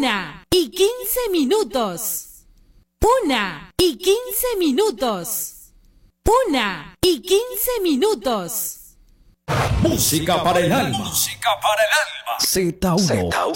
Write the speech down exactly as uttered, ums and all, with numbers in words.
Una y quince minutos. Una y quince minutos. Una y quince minutos. Música para el alma. Música para el alma. Z uno.